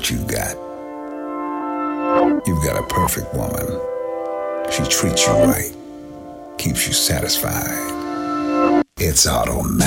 what you got. You've got a perfect woman. She treats you right, keeps you satisfied. It's automatic.